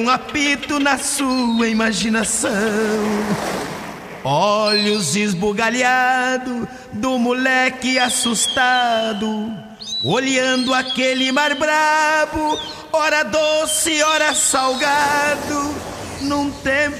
Um apito na sua imaginação, olhos esbugalhados do moleque assustado, olhando aquele mar brabo, ora doce, ora salgado, num tempo